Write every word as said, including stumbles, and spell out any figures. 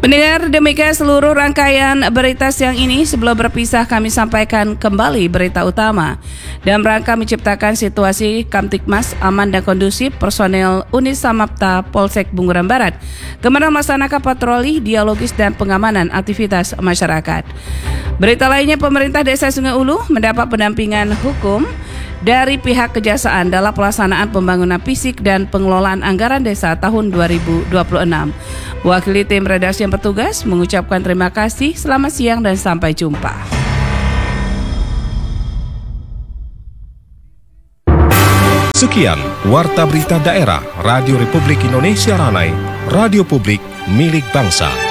Pendengar, demikian seluruh rangkaian berita siang ini. Sebelum berpisah, kami sampaikan kembali berita utama. Dalam rangka menciptakan situasi Kamtibmas aman dan kondusif, personel Unit Samapta Polsek Bunguran Barat kembali melaksanakan patroli, dialogis dan pengamanan aktivitas masyarakat. Berita lainnya, pemerintah Desa Sungai Ulu mendapat pendampingan hukum dari pihak Kejaksaan dalam pelaksanaan pembangunan fisik dan pengelolaan anggaran desa tahun dua ribu dua puluh enam. Wakili tim redaksi yang bertugas mengucapkan terima kasih, selamat siang dan sampai jumpa. Sekian Warta Berita Daerah Radio Republik Indonesia Ranai, radio publik milik bangsa.